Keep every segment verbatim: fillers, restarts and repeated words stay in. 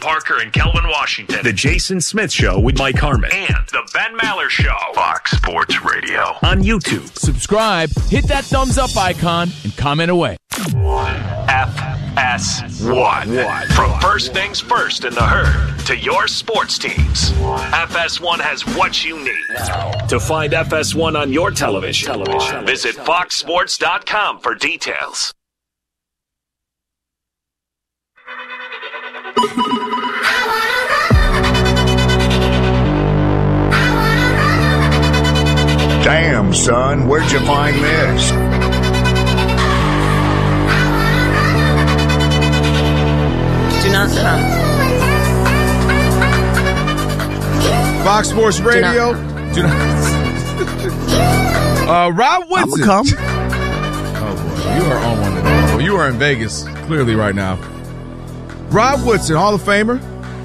Parker and Kelvin Washington. The Jason Smith Show with Mike Harmon. And The Ben Maller Show. Fox Sports Radio. On YouTube. Subscribe, hit that thumbs up icon, and comment away. F S one. From First Things First in the Herd to your sports teams. F S one has what you need. To find F S one on your television, television. visit fox sports dot com for details. Damn, son, where'd you find this? Do not come. Fox Sports Radio. Do not. uh, Rob Woodson. I'm come. Oh boy, you are on one today. Well, you are in Vegas clearly right now. Rob Woodson, Hall of Famer,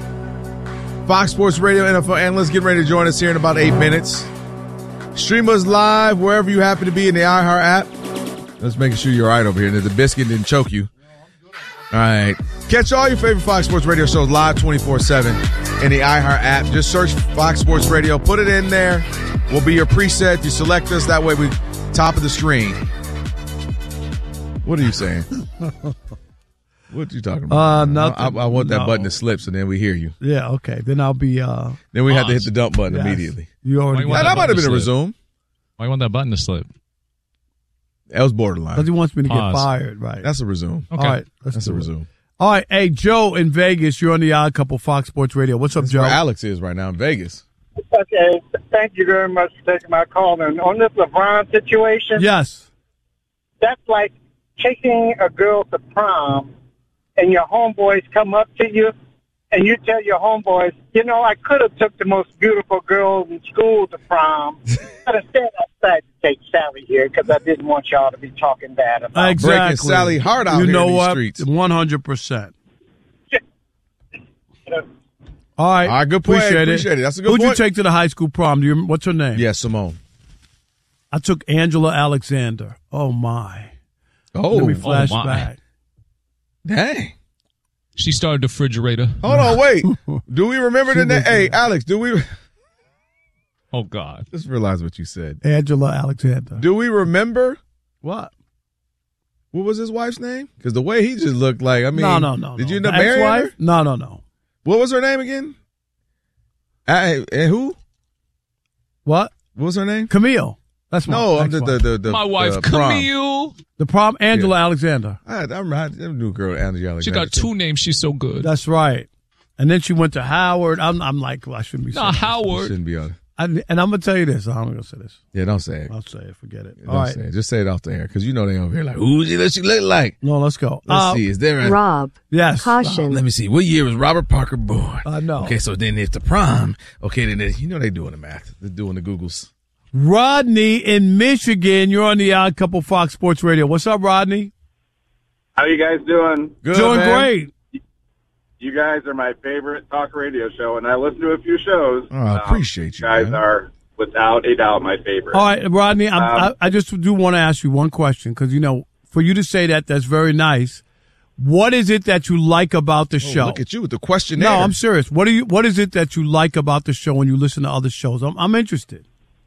Fox Sports Radio N F L analyst, getting ready to join us here in about eight minutes. Stream us live wherever you happen to be in the iHeart app. Let's make sure you're all right over here. That the biscuit didn't choke you. All right. Catch all your favorite Fox Sports Radio shows live twenty-four seven in the iHeart app. Just search Fox Sports Radio. Put it in there. Will be your preset. You select us. That way we top of the screen. What are you saying? What are you talking about? Uh, nothing. I, I want that no. button to slip so then we hear you. Yeah, okay. Then I'll be. Uh, then we Pause. have to hit the dump button yes. immediately. You already. Why That, that might have been a slip? resume. Why you want that button to slip? That was borderline. Because he wants me to Pause. get fired, right? That's a resume. Okay. All right. Let's That's do a it. resume. All right. Hey, Joe in Vegas. You're on the Odd Couple Fox Sports Radio. What's up, That's Joe? where Alex is right now in Vegas. Okay, thank you very much for taking my call. And on this LeBron situation, Yes. that's like taking a girl to prom, and your homeboys come up to you, and you tell your homeboys, you know, I could have took the most beautiful girl in school to prom, but instead I decided to take Sally here because I didn't want y'all to be talking bad about her. Exactly. Breaking Sally Hart out you here know in these what? streets. one hundred percent. You know, All right. All right, good point. Appreciate, Appreciate it. That's a good Who'd point. you take to the high school prom? Do you, what's her name? Yeah, Simone. I took Angela Alexander. Oh, my. Oh, Let me oh flash my. back. dang. She started the refrigerator. Hold on, wait. Do we remember the name? Hey, Alex, do we Oh, God. just realize what you said? Angela Alexander. Do we remember What? what was his wife's name? Because the way he just looked like, I mean, no, no, no. Did no. you end up The marrying her? ex-wife? No, no, no. What was her name again? I, and who? What? What was her name? Camille. That's my No, I'm the, ex-wife. the, the, the My wife, the prom. Camille. The prom, Angela Alexander. I, I remember I knew a girl, Angela Alexander. She got two names. She's so good. That's right. And then she went to Howard. I'm, I'm like, well, I shouldn't be saying Nah, this. You Howard. shouldn't be on it. I, and I'm going to tell you this. I'm going to say this. Yeah, don't say it. I'll say it. Forget it. Don't All right. say it. Just say it off the air because you know they over here like, who does she look like? No, let's go. Let's Uh, see. Is there a Rob, Yes. caution. Let me see. What year was Robert Parker born? I know. Okay, so then if the prom, okay, then they, you know they doing the math. They're doing the Googles. Rodney in Michigan. You're on the Odd Couple Fox Sports Radio. What's up, Rodney? How you guys doing? Good, Doing man. great. You guys are my favorite talk radio show, and I listen to a few shows. Oh, I appreciate you, guys man. are, without a doubt, my favorite. All right, Rodney, I'm, Um, I, I just do want to ask you one question because, you know, for you to say that, that's very nice. What is it that you like about the Oh, show? look at you with the questionnaire. No, I'm serious. What do you? What is it that you like about the show when you listen to other shows? I'm, I'm interested.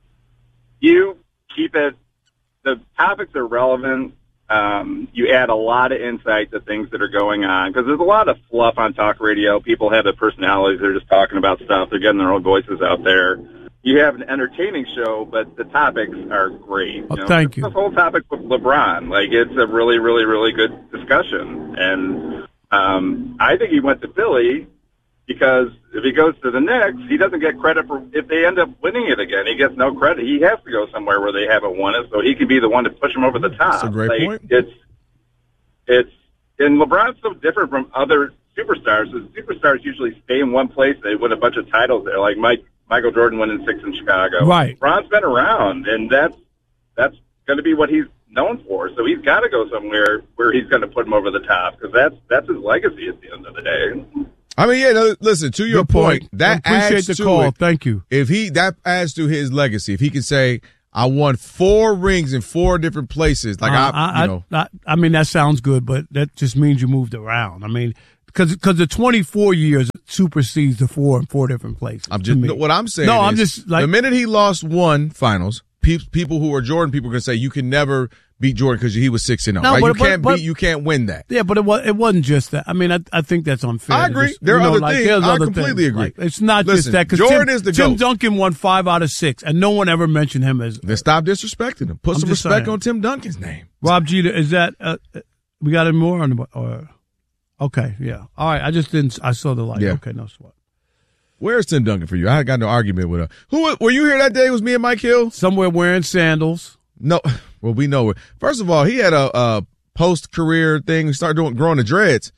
You keep it, the topics are relevant. Um, you add a lot of insight to things that are going on because there's a lot of fluff on talk radio. People have their personalities. They're just talking about stuff. They're getting their own voices out there. You have an entertaining show, but the topics are great. Oh, thank you. This whole topic with LeBron, like it's a really, really, really good discussion. And um, I think he went to Philly because if he goes to the Knicks, he doesn't get credit for if they end up winning it again. He gets no credit. He has to go somewhere where they haven't won it, so he can be the one to push them over the top. That's a great like, point. It's it's and LeBron's so different from other superstars. The superstars usually stay in one place. They win a bunch of titles there, like Mike Michael Jordan winning six in Chicago. Right. LeBron's been around, and that's that's going to be what he's known for. So he's got to go somewhere where he's going to put him over the top because that's that's his legacy at the end of the day. I mean, yeah. No, listen, to your Good point. point, that I appreciate adds the to call. it. Thank you. If he that adds to his legacy, if he can say, "I won four rings in four different places," like Uh, I, you know, I, I mean, that sounds good, but that just means you moved around. I mean, because because the twenty-four years supersedes the four in four different places. I'm just me. what I'm saying. No, is, I'm just like the minute he lost one finals, pe- people who are Jordan people are gonna say you can never beat Jordan because he was six and zero. No, Right? but- You but- can't but- beat. You can't win that. Yeah, but it was it wasn't just that. I mean, I I think that's unfair. I to agree. just- There are you know, other like, things. there's I other completely things. agree. Like, it's not Listen, just that because Jordan Tim, is the Tim GOAT. Duncan won five out of six, and no one ever mentioned him as. Then stop disrespecting him. Put I'm some just respect saying. on Tim Duncan's name. Rob Jeter, is that uh, we got any more on the or? Okay, yeah. All right, I just didn't. I saw the light. Yeah. Okay, no sweat. Where's Tim Duncan for you? I got no argument with her. Who were you here that day? It was me and Mike Hill? Somewhere wearing sandals. No, well we know it. First of all, he had a, a post-career thing. He started doing growing the dreads.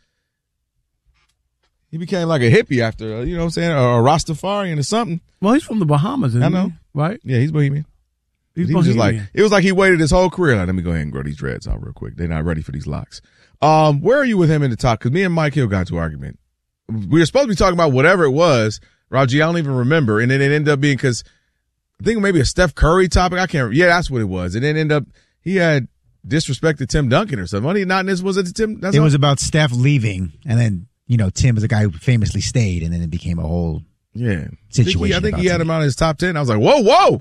He became like a hippie after, uh, you know what I'm saying, or a Rastafarian or something. Well, he's from the Bahamas, isn't I know. he? Right? Yeah, he's Bohemian. He's he was just like Bohemian. it was like he waited his whole career. Like, let me go ahead and grow these dreads out real quick. They're not ready for these locks. Um, where are you with him in the talk? Because me and Mike Hill got into an argument. We were supposed to be talking about whatever it was, Raji. I don't even remember, and then it ended up being because I think maybe a Steph Curry topic. I can't. Yeah, that's what it was. And then ended up he had disrespected Tim Duncan or something. Wasn't he not in this? Was it Tim? That's it all? was about Steph leaving, and then you know Tim was a guy who famously stayed, and then it became a whole yeah situation. I think he, I think about he had Tim. him out of his top ten. I was like, whoa, whoa.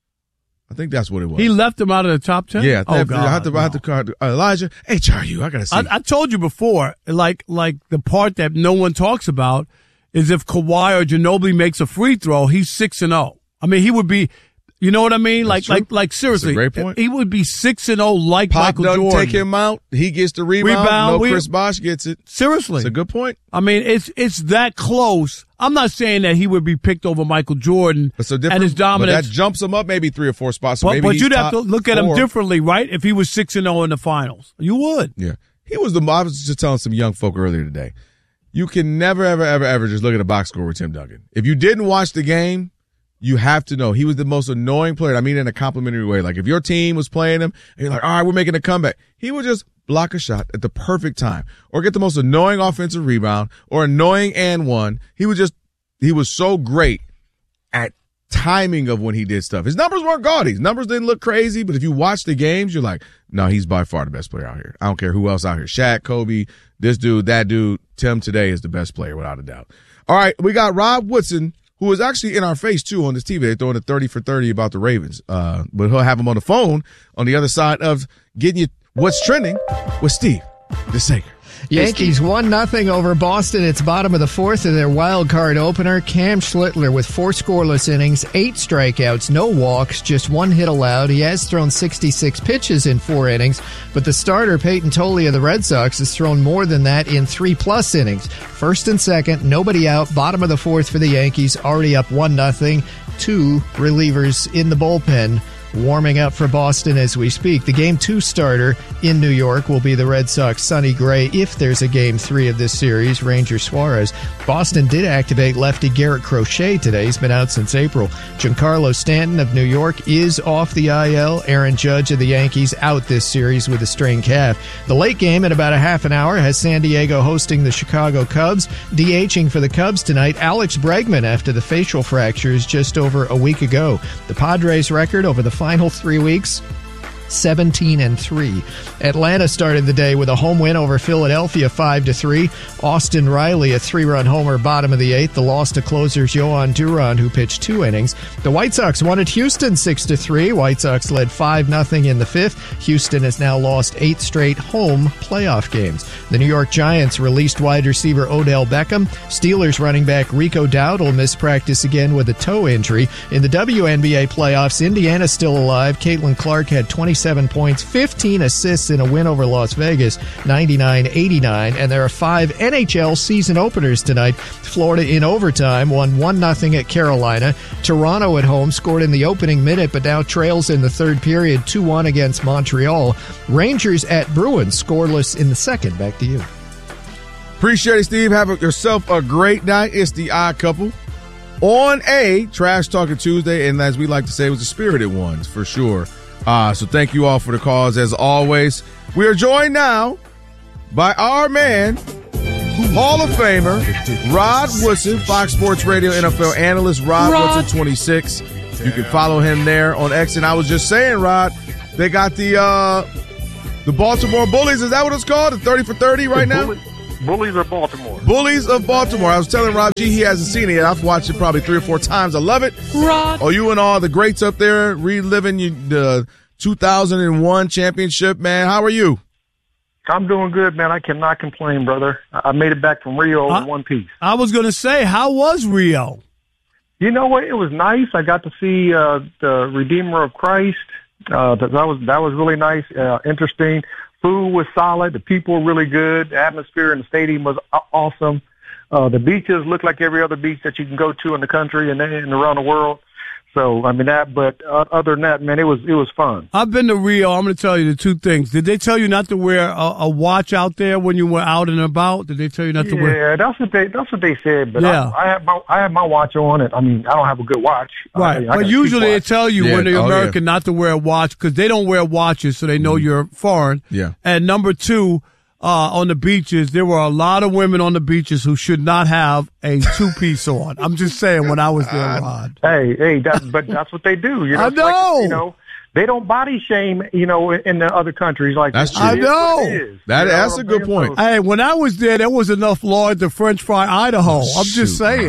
I think that's what it was. He left him out of the top ten. Yeah, I, oh have, God, I have to. no. I have to call uh, Elijah. H R U. I gotta see. I, I told you before, like like the part that no one talks about is if Kawhi or Ginobili makes a free throw, he's six and zero. I mean, he would be. You know what I mean? That's like true. like like seriously, That's a great point. he would be six and zero like Pop Michael doesn't Jordan. take him out. He gets the rebound. Rebound, No, we- Chris Bosh gets it. Seriously, It's a good point. I mean, it's it's that close. I'm not saying that he would be picked over Michael Jordan But so different. and his dominance. But that jumps him up maybe three or four spots. So but maybe but he's you'd have top to look at him four. differently, right? If he was six and zero in the finals, you would. Yeah, he was the. I was just telling some young folk earlier today. You can never, ever, ever, ever just look at a box score with Tim Duncan. If you didn't watch the game, you have to know he was the most annoying player. I mean, in a complimentary way. Like if your team was playing him, and you're like, all right, we're making a comeback. He would just block a shot at the perfect time, or get the most annoying offensive rebound, or annoying and one. He would just. He was so great at timing of when he did stuff. His numbers weren't gaudy. His numbers didn't look crazy, but if you watch the games, you're like, no, he's by far the best player out here. I don't care who else out here. Shaq, Kobe, this dude, that dude. Tim today is the best player without a doubt. All right, we got Rob Woodson, who is actually in our face too on this T V. They're throwing a thirty for thirty about the Ravens. Uh, but he'll have him on the phone on the other side of getting you what's trending with Steve DeSager. Yankees one nothing over Boston. It's bottom of the fourth of their wild card opener. Cam Schlittler with four scoreless innings, eight strikeouts, no walks, just one hit allowed. He has thrown sixty-six pitches in four innings, but the starter, Peyton Tolley of the Red Sox, has thrown more than that in three-plus innings. First and second, nobody out. Bottom of the fourth for the Yankees, already up one nothing. Two relievers in the bullpen. Warming up for Boston as we speak. The game two starter in New York will be the Red Sox Sonny Gray if there's a game three of this series, Ranger Suarez. Boston did activate lefty Garrett Crochet today. He's been out since April. Giancarlo Stanton of New York is off the I L. Aaron Judge of the Yankees out this series with a strained calf. The late game in about a half an hour has San Diego hosting the Chicago Cubs. DHing for the Cubs tonight, Alex Bregman after the facial fractures just over a week ago. The Padres record over the final three weeks, seventeen and three. Atlanta started the day with a home win over Philadelphia five to three. Austin Riley a three-run homer bottom of the eighth. The loss to closers Yohan Duran, who pitched two innings. The White Sox won at Houston six to three. White Sox led five nothing in the fifth. Houston has now lost eight straight home playoff games. The New York Giants released wide receiver Odell Beckham. Steelers running back Rico Dowdle missed practice again with a toe injury. In the W N B A playoffs, Indiana's still alive. Caitlin Clark had twenty-seven points, fifteen assists in a win over Las Vegas, ninety-nine eighty-nine. And there are five N H L season openers tonight. Florida in overtime won one nothing at Carolina. Toronto at home scored in the opening minute, but now trails in the third period two one against Montreal. Rangers at Bruins scoreless in the second. Back to you. Appreciate it, Steve. Have a, yourself a great night. It's the Odd Couple on a Trash Talking Tuesday, and as we like to say, it was the spirited ones for sure. Uh, so thank you all for the calls as always. We are joined now by our man, Hall of Famer, Rod Woodson, Fox Sports Radio N F L analyst, Rod, Rod. Woodson twenty-six. You can follow him there on X. And I was just saying, Rod, they got the uh, the Baltimore Bullies. Is that what it's called? The thirty for thirty right the now? Bully, Bullies are Baltimore. Bullies of Baltimore. I was telling Rob G he hasn't seen it yet. I've watched it probably three or four times. I love it. Rod. Oh, you and all the greats up there reliving you, the two thousand one championship, man. How are you? I'm doing good, man. I cannot complain, brother. I made it back from Rio I, in one piece. I was going to say, how was Rio? You know what? It was nice. I got to see uh, the Redeemer of Christ. Uh, that was that was really nice, uh, interesting. Food was solid. The people were really good. The atmosphere in the stadium was awesome. Uh, the beaches looked like every other beach that you can go to in the country and, and around the world. So, I mean, that, but uh, other than that, man, it was, it was fun. I've been to Rio. I'm going to tell you the two things. Did they tell you not to wear a, a watch out there when you were out and about? Did they tell you not to yeah, wear? Yeah, that's what they, that's what they said. But yeah. I, I have my, I have my watch on it. I mean, I don't have a good watch. Right. I, I but usually they tell you yeah. when they're oh, American yeah. not to wear a watch because they don't wear watches, so they know mm-hmm. you're foreign. Yeah. And number two, Uh, on the beaches, there were a lot of women on the beaches who should not have a two-piece on. I'm just saying when I was there, Rod. Hey, hey, that, but that's what they do. You know, I it's know. Like, you know, they don't body shame, you know, in the other countries like that's that. true. I know. That, you know that's a good point. Hey, when I was there, there was enough law at the French Fry, Idaho. Oh, I'm just saying.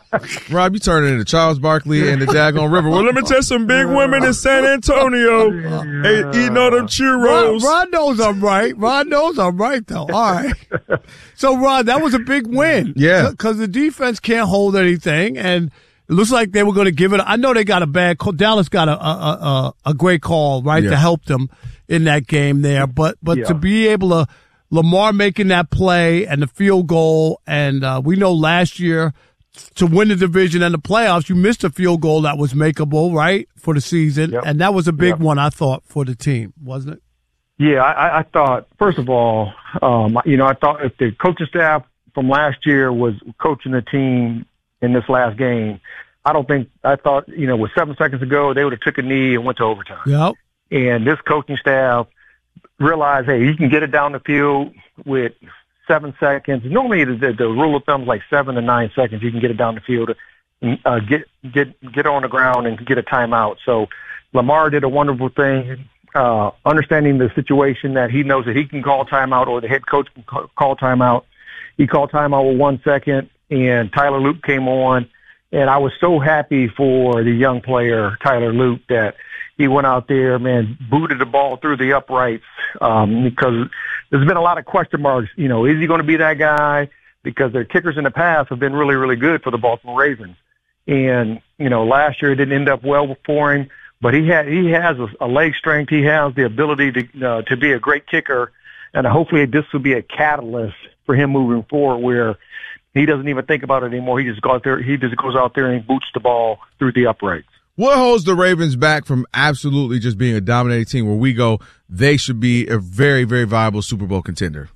Rob, you turning into Charles Barkley and the Daggone River. Well, let me tell some big women in San Antonio hey, eating all them churros. Rod, Rod knows I'm right. Rod knows I'm right, though. All right. So, Rod, that was a big win. Yeah. Because the defense can't hold anything, and it looks like they were going to give it. I know they got a bad call. Dallas got a a, a, a great call, right, yeah. to help them in that game there. But but yeah. to be able to, Lamar making that play and the field goal, and uh, we know last year to win the division and the playoffs, you missed a field goal that was makeable, right, for the season. Yep. And that was a big Yep. one, I thought, for the team, wasn't it? Yeah, I, I thought, first of all, um, you know, I thought if the coaching staff from last year was coaching the team in this last game, I don't think, I thought, you know, with seven seconds to go, they would have took a knee and went to overtime. Yep. And this coaching staff realized, hey, you can get it down the field with seven seconds. Normally the, the, the rule of thumb is like seven to nine seconds. You can get it down the field, uh, get, get, get on the ground and get a timeout. So Lamar did a wonderful thing. Uh, understanding the situation that he knows that he can call timeout or the head coach can call, call timeout. He called timeout with one second, and Tyler Luke came on. And I was so happy for the young player, Tyler Luke, that he went out there, man, booted the ball through the uprights um, because there's been a lot of question marks. You know, is he going to be that guy? Because their kickers in the past have been really, really good for the Baltimore Ravens. And, you know, last year it didn't end up well for him. But he had he has a, a leg strength. He has the ability to uh, to be a great kicker, and hopefully this will be a catalyst for him moving forward, where he doesn't even think about it anymore. He just goes out there. He just goes out there and boots the ball through the uprights. What holds the Ravens back from absolutely just being a dominating team where we go, they should be a very, very viable Super Bowl contender?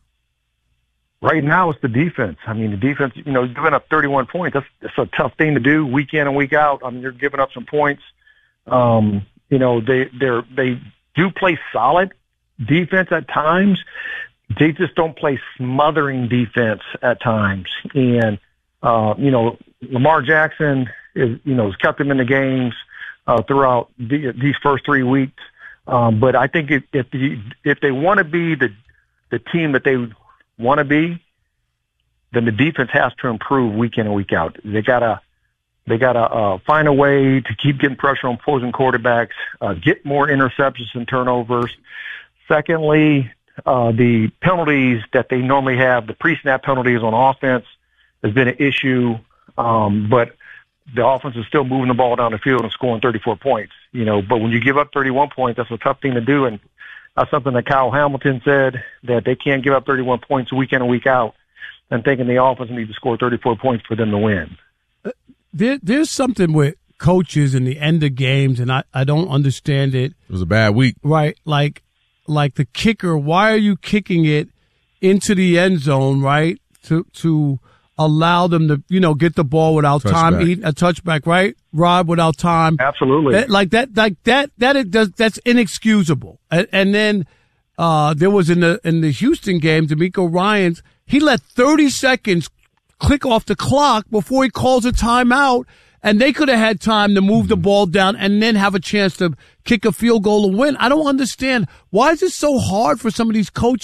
Right now, it's the defense. I mean, the defense. You know, giving up thirty-one points. That's that's a tough thing to do week in and week out. I mean, you're giving up some points. Um, you know, they, they're, they do play solid defense at times. They just don't play smothering defense at times. And, uh, you know, Lamar Jackson is, you know, has kept them in the games, uh, throughout the, these first three weeks. Um, but I think if, if the, if they want to be the, the team that they want to be, then the defense has to improve week in and week out. They gotta, They got to uh, find a way to keep getting pressure on opposing quarterbacks, uh, get more interceptions and turnovers. Secondly, uh, the penalties that they normally have, the pre-snap penalties on offense, has been an issue. Um, but the offense is still moving the ball down the field and scoring thirty-four points. You know, but when you give up thirty-one points, that's a tough thing to do. And that's something that Kyle Hamilton said, that they can't give up thirty-one points week in and week out, and thinking the offense needs to score thirty-four points for them to win. There, there's something with coaches in the end of games, and I, I don't understand it. It was a bad week. Right, like like the kicker, why are you kicking it into the end zone, right, to to allow them to, you know, get the ball without Touchback. time, eating a touchback, right, Rob, without time. Absolutely. That, like that, like that, that it does, that's inexcusable. And, and then uh, there was in the in the Houston game, D'Amico Ryans, he let thirty seconds click off the clock before he calls a timeout, and they could have had time to move the ball down and then have a chance to kick a field goal and win. I don't understand. Why is it so hard for some of these coaches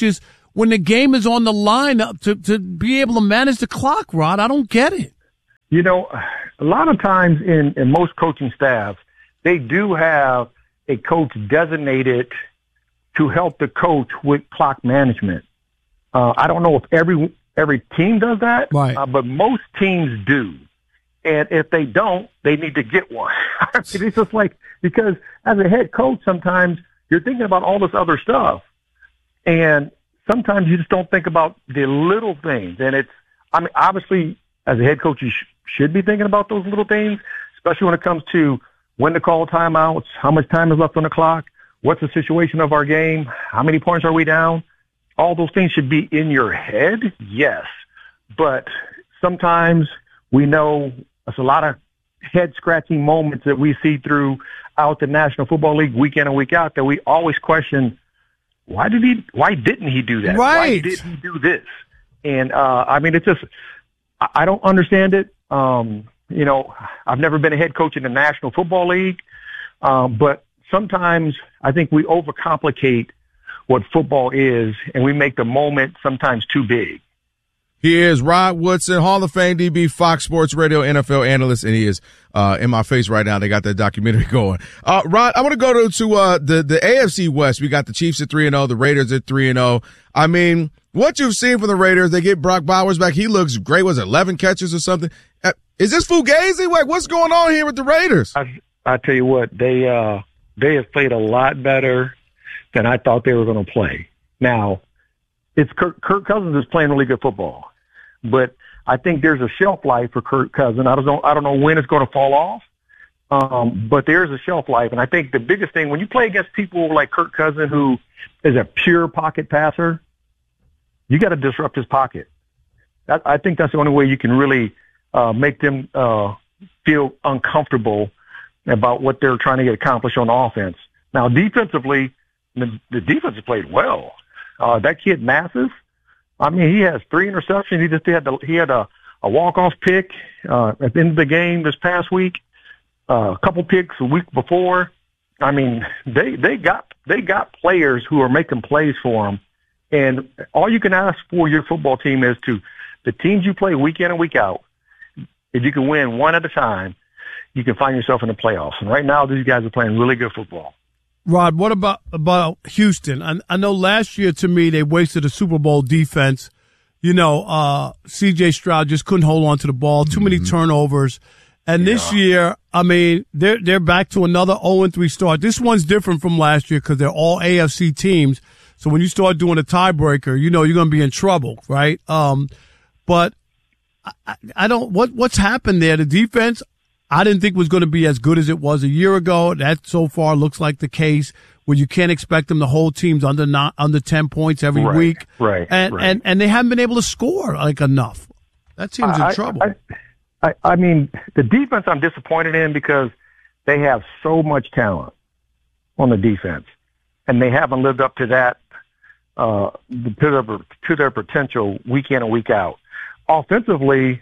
when the game is on the line up to, to be able to manage the clock, Rod? I don't get it. You know, a lot of times in, in most coaching staffs, they do have a coach designated to help the coach with clock management. Uh, I don't know if every every team does that, right. uh, but most teams do. And if they don't, they need to get one. I mean, it's just like, because as a head coach, sometimes you're thinking about all this other stuff. And sometimes you just don't think about the little things. And it's, I mean, obviously, as a head coach, you sh- should be thinking about those little things, especially when it comes to when to call timeouts, how much time is left on the clock, what's the situation of our game, how many points are we down. All those things should be in your head, yes. But sometimes we know there's a lot of head-scratching moments that we see throughout the National Football League week in and week out that we always question, why did he? Why didn't he do that? Right. Why did he do this? And uh, I mean, it's just I, I don't understand it. Um, you know, I've never been a head coach in the National Football League, um, but sometimes I think we overcomplicate what football is, and we make the moment sometimes too big. He is Rod Woodson, Hall of Fame D B, Fox Sports Radio N F L analyst, and he is uh in my face right now. They got that documentary going. Uh Rod, I want to go to to uh the the A F C West. We got the Chiefs at three and oh, the Raiders at three and oh. I mean, what you've seen from the Raiders, they get Brock Bowers back. He looks great. Was it eleven catches or something? Uh, is this Fugazi? Like, what's going on here with the Raiders? I, I tell you what, they uh they have played a lot better than I thought they were going to play. Now, it's Kirk, Kirk Cousins is playing really good football, but I think there's a shelf life for Kirk Cousins. I don't know, I don't know when it's going to fall off, um, but there's a shelf life. And I think the biggest thing, when you play against people like Kirk Cousins, who is a pure pocket passer, you got to disrupt his pocket. That, I think that's the only way you can really uh, make them uh, feel uncomfortable about what they're trying to get accomplished on offense. Now, defensively, the, the defense has played well. Uh, that kid, Massive, I mean, he has three interceptions. He just had the, he had a, a walk-off pick uh, at the end of the game this past week. Uh, a couple picks a week before. I mean, they they got they got players who are making plays for them. And all you can ask for your football team is to the teams you play week in and week out. If you can win one at a time, you can find yourself in the playoffs. And right now, these guys are playing really good football. Rod, what about about Houston? I, I know last year, to me, they wasted a Super Bowl defense. You know, uh, C J Stroud just couldn't hold on to the ball. Too mm-hmm. many turnovers. And yeah. this year, I mean, they're they're back to another oh and three start. This one's different from last year because they're all A F C teams. So when you start doing a tiebreaker, you know you're going to be in trouble, right? Um, but I, I don't. What what's happened there? The defense, I didn't think was going to be as good as it was a year ago. That so far looks like the case where you can't expect them to hold teams under not under ten points every right, week, right? And right. and and they haven't been able to score like enough. That team's in I, trouble. I, I, I mean, the defense I'm disappointed in because they have so much talent on the defense, and they haven't lived up to that uh, to their to their potential week in and week out. Offensively,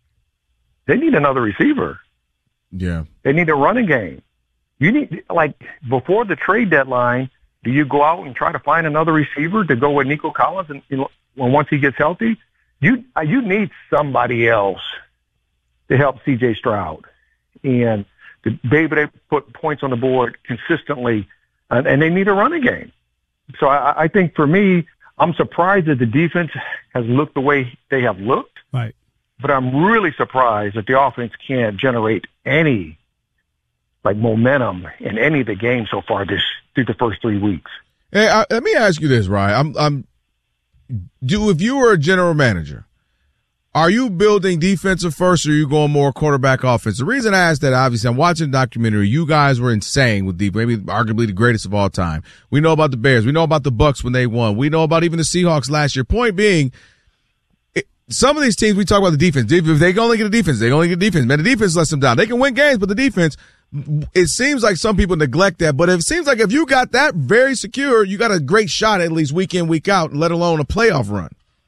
they need another receiver. Yeah. They need a running game. You need, like, before the trade deadline, do you go out and try to find another receiver to go with Nico Collins and, you know, when once he gets healthy? You you need somebody else to help C J Stroud and to be able to put points on the board consistently, and, and they need a running game. So I, I think for me, I'm surprised that the defense has looked the way they have looked. Right. But I'm really surprised that the offense can't generate any like momentum in any of the games so far this through the first three weeks. Hey, I, let me ask you this, Ryan. I'm, I'm. Do if you were a general manager, are you building defensive first, or are you going more quarterback offense? The reason I asked that, obviously, I'm watching the documentary. You guys were insane with deep, maybe arguably the greatest of all time. We know about the Bears. We know about the Bucks when they won. We know about even the Seahawks last year. Point being, it, some of these teams we talk about the defense. If they can only get a defense, they can only get a defense. Man, the defense lets them down. They can win games, but the defense. It seems like some people neglect that, but it seems like if you got that very secure, you got a great shot at least week in, week out, let alone a playoff run.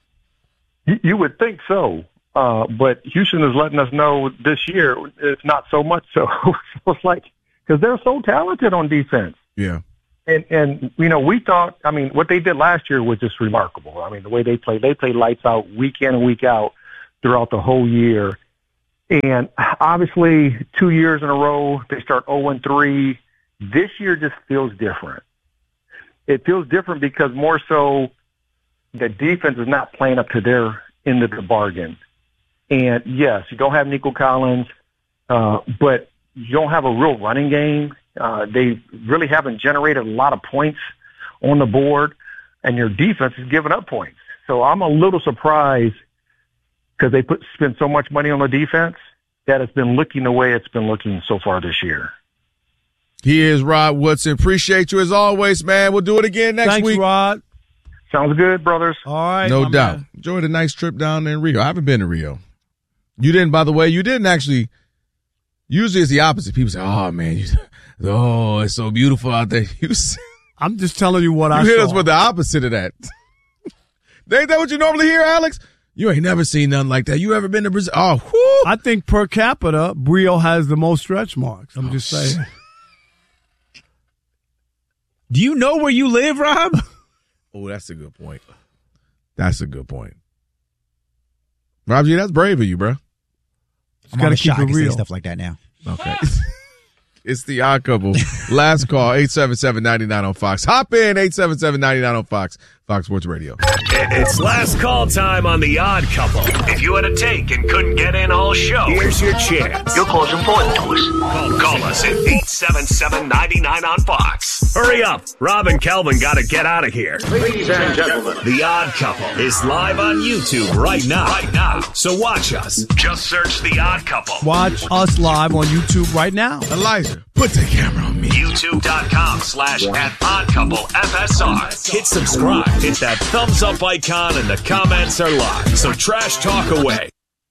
You, you would think so, uh, but Houston is letting us know this year it's not so much so. So it's like, because they're so talented on defense. Yeah. And, and, you know, we thought, I mean, what they did last year was just remarkable. I mean, the way they played, they played lights out week in and week out throughout the whole year. And obviously, two years in a row, they start oh and three. This year just feels different. It feels different because more so the defense is not playing up to their end of the bargain. And, yes, you don't have Nico Collins, uh, but you don't have a real running game. Uh, they really haven't generated a lot of points on the board, and your defense is giving up points. So I'm a little surprised because they put spent so much money on the defense that it's been looking the way it's been looking so far this year. He is Rod Woodson. Appreciate you as always, man. We'll do it again next Thanks, week. Rod. Sounds good, brothers. All right. No doubt. Man. Enjoyed a nice trip down there in Rio. I haven't been to Rio. You didn't, by the way. You didn't actually. Usually it's the opposite. People say, oh, man, you, oh, it's so beautiful out there. You, I'm just telling you what you I hit saw. us with the opposite of that. Ain't that what you normally hear, Alex? You ain't never seen nothing like that. You ever been to Brazil? Oh, whoo. I think per capita, Rio has the most stretch marks. I'm Oh, just saying. Do you know where you live, Rob? Oh, that's a good point. That's a good point. Rob G, that's brave of you, bro. I'm on a shot. I can say stuff like that now. Okay. It's the Odd Couple. Last call, eight seven seven, nine nine on Fox. Hop in, eight seven seven, nine nine on Fox. Fox Sports Radio. It's last call time on The Odd Couple. If you had a take and couldn't get in all show, here's your chance. Your call's important to us. Call, call us at eight seven seven, nine nine on Fox. Hurry up. Rob and Kelvin got to get out of here. Ladies and gentlemen, The Odd Couple is live on YouTube right now. Right now. So watch us. Just search The Odd Couple. Watch us live on YouTube right now. Elijah, put the camera on me. YouTube.com slash at Odd Couple F S R. Hit subscribe. Hit that thumbs up icon and the comments are live. So trash talk away.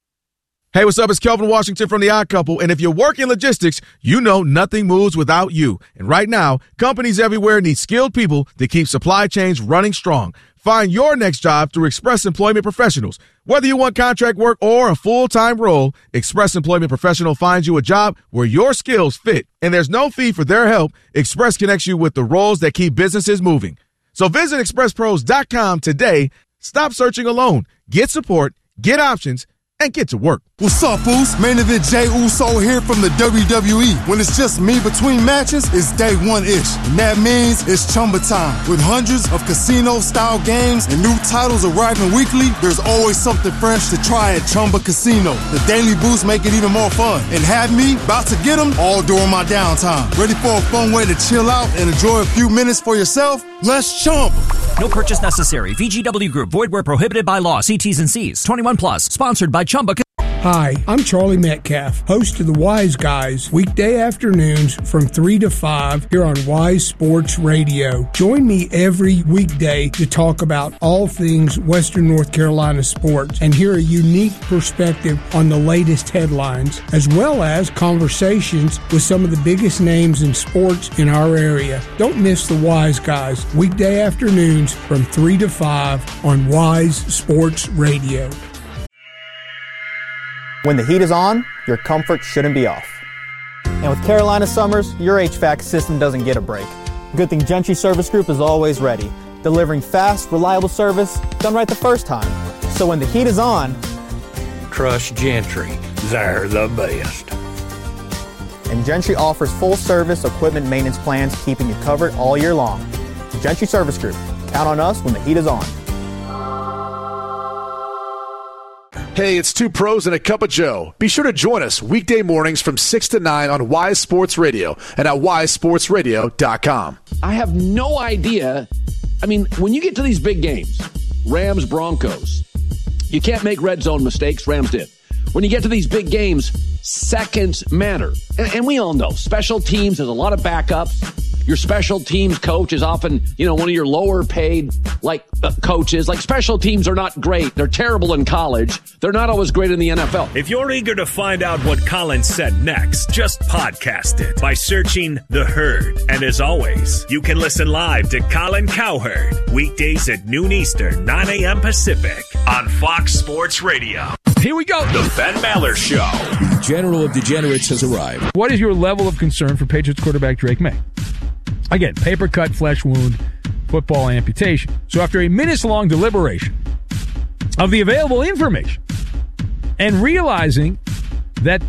Hey, what's up? It's Kelvin Washington from The Odd Couple. And if you work in logistics, you know nothing moves without you. And right now, companies everywhere need skilled people to keep supply chains running strong. Find your next job through Express Employment Professionals. Whether you want contract work or a full-time role, Express Employment Professional finds you a job where your skills fit. And there's no fee for their help. Express connects you with the roles that keep businesses moving. So visit express pros dot com today. Stop searching alone. Get support, get options, and get to work. What's up, Foos? Main event Jay Uso here from the W W E. When it's just me between matches, it's day one-ish. And that means it's Chumba time. With hundreds of casino-style games and new titles arriving weekly, there's always something fresh to try at Chumba Casino. The daily boosts make it even more fun. And have me about to get them all during my downtime. Ready for a fun way to chill out and enjoy a few minutes for yourself? Let's Chumba. No purchase necessary. V G W Group. Void where prohibited by law. See T's and C's. twenty-one plus. Sponsored by Chumba. Hi, I'm Charlie Metcalf, host of the Wise Guys, weekday afternoons from three to five here on Wise Sports Radio. Join me every weekday to talk about all things Western North Carolina sports and hear a unique perspective on the latest headlines, as well as conversations with some of the biggest names in sports in our area. Don't miss the Wise Guys, weekday afternoons from three to five on Wise Sports Radio. When the heat is on, your comfort shouldn't be off. And with Carolina summers, your H V A C system doesn't get a break. Good thing Gentry Service Group is always ready, delivering fast, reliable service done right the first time. So when the heat is on, trust Gentry. They're the best. And Gentry offers full service equipment maintenance plans, keeping you covered all year long. Gentry Service Group. Count on us when the heat is on. Hey, it's two pros and a cup of Joe. Be sure to join us weekday mornings from six to nine on Wise Sports Radio and at wise sports radio dot com. I have no idea. I mean, when you get to these big games, Rams, Broncos, you can't make red zone mistakes. Rams did. When you get to these big games, seconds matter. And, and we all know special teams, there's a lot of backups. Your special teams coach is often, you know, one of your lower paid, like, uh, coaches. Like, special teams are not great. They're terrible in college. They're not always great in the N F L. If you're eager to find out what Colin said next, just podcast it by searching The Herd. And as always, you can listen live to Colin Cowherd weekdays at noon Eastern, nine a.m. Pacific on Fox Sports Radio. Here we go. The Ben Maller Show. The General of Degenerates has arrived. What is your level of concern for Patriots quarterback Drake May? Again, paper cut, flesh wound, football amputation. So after a minutes-long deliberation of the available information and realizing that